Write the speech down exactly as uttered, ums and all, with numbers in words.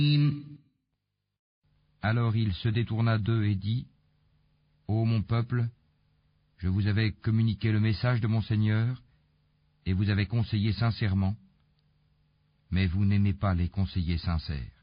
Alors il se détourna d'eux et dit, Ô mon peuple, je vous avais communiqué le message de mon Seigneur, et vous avez conseillé sincèrement, mais vous n'aimez pas les conseillers sincères.